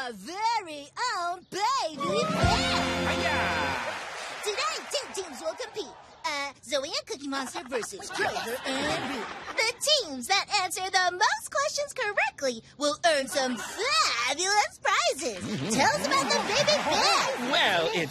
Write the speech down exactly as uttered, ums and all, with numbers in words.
our very own Baby Bear. Hi-ya! Today, two teams will compete. Uh, Zoe and Cookie Monster versus Grover and Root. The teams that answer the most questions correctly will earn some fabulous prizes. Tell us about the Baby Bear. Well, it's